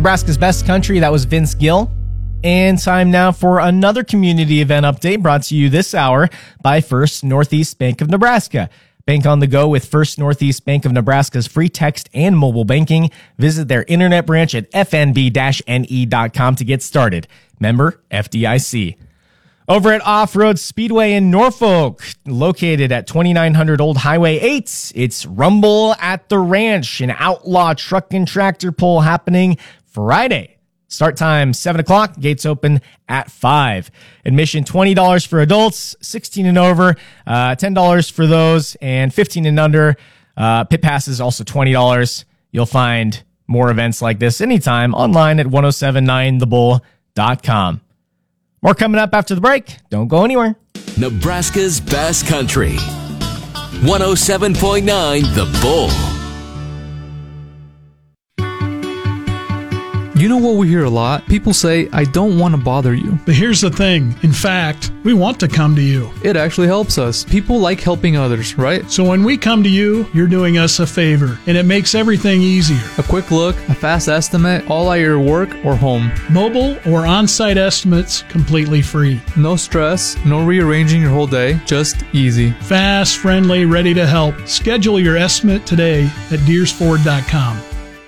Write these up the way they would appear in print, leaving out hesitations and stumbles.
Nebraska's Best Country. That was Vince Gill. And time now for another community event update brought to you this hour by First Northeast Bank of Nebraska. Bank on the go with First Northeast Bank of Nebraska's free text and mobile banking. Visit their internet branch at fnb-ne.com to get started. Member FDIC. Over at Off-Road Speedway in Norfolk, located at 2900 Old Highway 8, it's Rumble at the Ranch, an outlaw truck and tractor pull happening Friday. Start time 7 o'clock, gates open at 5. Admission $20 for adults, 16 and over, $10 for those, and 15 and under. Pit passes also $20. You'll find more events like this anytime online at 1079thebull.com. More coming up after the break. Don't go anywhere. Nebraska's Best Country. 107.9 The Bull. You know what we hear a lot? People say, I don't want to bother you. But here's the thing. In fact, we want to come to you. It actually helps us. People like helping others, right? So when we come to you, you're doing us a favor, and it makes everything easier. A quick look, a fast estimate, all at your work or home. Mobile or on-site estimates, completely free. No stress, no rearranging your whole day, just easy. Fast, friendly, ready to help. Schedule your estimate today at deersford.com.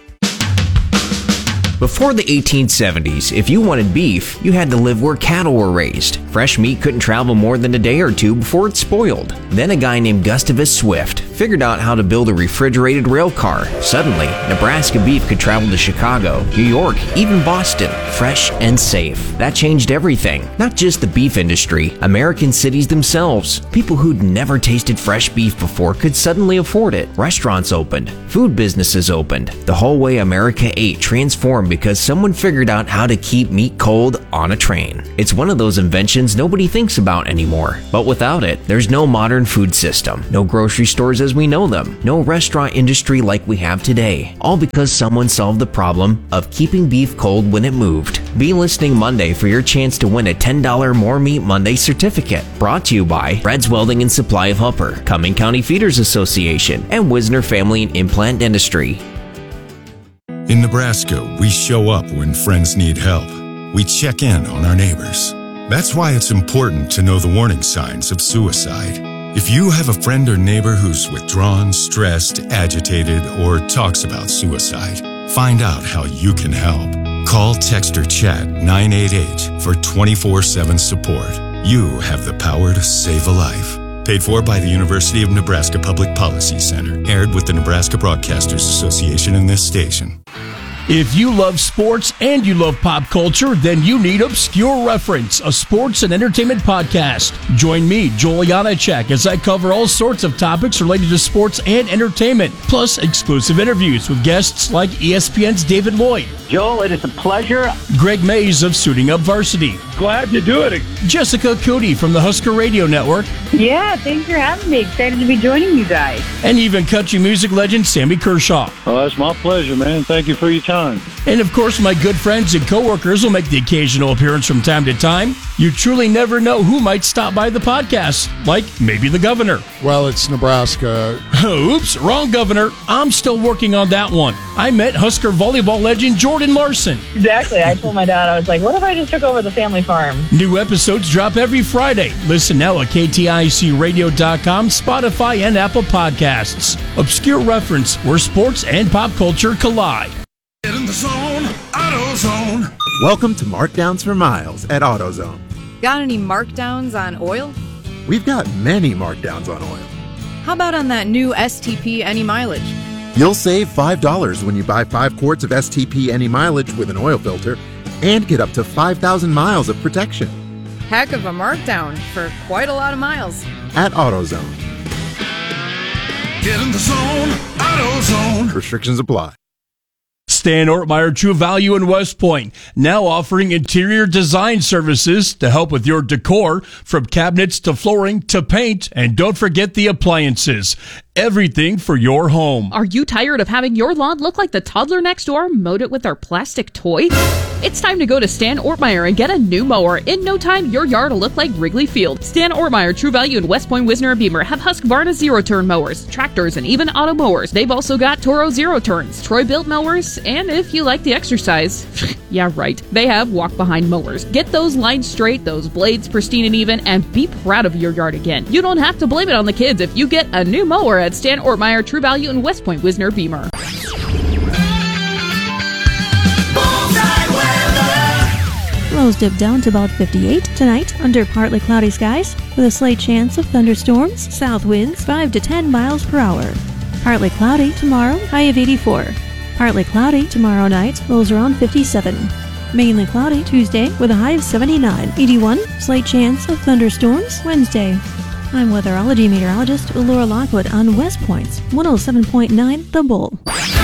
Before the 1870s, if you wanted beef, you had to live where cattle were raised. Fresh meat couldn't travel more than a day or two before it spoiled. Then a guy named Gustavus Swift figured out how to build a refrigerated rail car. Suddenly, Nebraska beef could travel to Chicago, New York, even Boston, fresh and safe. That changed everything. Not just the beef industry, American cities themselves. People who'd never tasted fresh beef before could suddenly afford it. Restaurants opened. Food businesses opened. The whole way America ate transformed because someone figured out how to keep meat cold on a train. It's one of those inventions nobody thinks about anymore. But without it, there's no modern food system, no grocery stores as we know them, no restaurant industry like we have today. All because someone solved the problem of keeping beef cold when it moved. Be listening Monday for your chance to win a $10 More Meat Monday certificate. Brought to you by Fred's Welding and Supply of Upper, Cumming County Feeders Association, and Wisner Family and Implant Dentistry. In Nebraska, we show up when friends need help. We check in on our neighbors. That's why it's important to know the warning signs of suicide. If you have a friend or neighbor who's withdrawn, stressed, agitated, or talks about suicide, find out how you can help. Call, text, or chat 988 for 24/7 support. You have the power to save a life. Paid for by the University of Nebraska Public Policy Center. Aired with the Nebraska Broadcasters Association and this station. If you love sports and you love pop culture, then you need Obscure Reference, a sports and entertainment podcast. Join me, Joel Janacek, as I cover all sorts of topics related to sports and entertainment, plus exclusive interviews with guests like ESPN's David Lloyd. Joel, it is a pleasure. Greg Mays of Suiting Up Varsity. Glad to do it. Jessica Cootie from the Husker Radio Network. Yeah, thanks for having me. Excited to be joining you guys. And even country music legend Sammy Kershaw. Oh, that's my pleasure, man. Thank you for your time. And of course, my good friends and coworkers will make the occasional appearance from time to time. You truly never know who might stop by the podcast, like maybe the governor. Well, it's Nebraska. Oops, wrong governor. I'm still working on that one. I met Husker volleyball legend Jordan Larson. Exactly. I told my dad, I was like, what if I just took over the family farm? New episodes drop every Friday. Listen now at KTICradio.com, Spotify, and Apple Podcasts. Obscure Reference, where sports and pop culture collide. Get in the zone, AutoZone. Welcome to Markdowns for Miles at AutoZone. Got any markdowns on oil? We've got many markdowns on oil. How about on that new STP Any Mileage? You'll save $5 when you buy 5 quarts of STP Any Mileage with an oil filter and get up to 5,000 miles of protection. Heck of a markdown for quite a lot of miles. At AutoZone. Get in the zone, AutoZone. Restrictions apply. Stan Ortmeyer True Value in West Point, now offering interior design services to help with your decor, from cabinets to flooring to paint, and don't forget the appliances. Everything for your home. Are you tired of having your lawn look like the toddler next door mowed it with their plastic toy? It's time to go to Stan Ortmeyer and get a new mower. In no time, your yard will look like Wrigley Field. Stan Ortmeyer, True Value in West Point, Wisner, and Beamer have Husqvarna zero-turn mowers, tractors, and even auto mowers. They've also got Toro zero-turns, Troy-built mowers, and if you like the exercise, yeah, right, they have walk-behind mowers. Get those lines straight, those blades pristine and even, and be proud of your yard again. You don't have to blame it on the kids if you get a new mower at Stan Ortmeyer, True Value in West Point, Wisner, Beamer. Lows dip down to about 58 tonight under partly cloudy skies with a slight chance of thunderstorms, south winds 5 to 10 miles per hour. Partly cloudy tomorrow, high of 84. Partly cloudy tomorrow night, lows around 57. Mainly cloudy Tuesday with a high of 79. 81, slight chance of thunderstorms Wednesday. I'm weatherology meteorologist Laura Lockwood on West Point's 107.9 The Bull.